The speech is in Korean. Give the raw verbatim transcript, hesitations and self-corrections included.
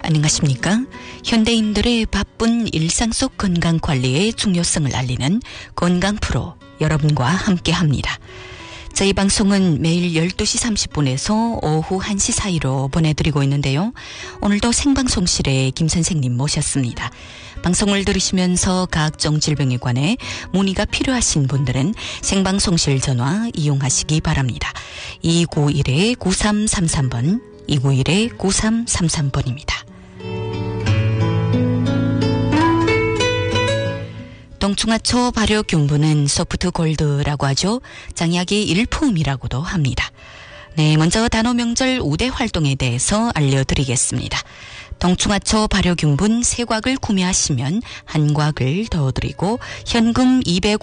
안녕하십니까? 현대인들의 바쁜 일상 속 건강관리의 중요성을 알리는 건강 프로 여러분과 함께합니다. 저희 방송은 매일 열두 시 삼십 분에서 오후 한 시 사이로 보내드리고 있는데요. 오늘도 생방송실에 김 선생님 모셨습니다. 방송을 들으시면서 각종 질병에 관해 문의가 필요하신 분들은 생방송실 전화 이용하시기 바랍니다. 이구일 구삼삼삼 번, 이구일 구삼삼삼 번입니다. 동충하초 발효균분은 소프트 골드라고 하죠. 장약의 일품이라고도 합니다. 네, 먼저 단오 명절 우대 활동에 대해서 알려드리겠습니다. 동충하초 발효균분 세 곽을 구매하시면 한 곽을 더 드리고 현금 이백오십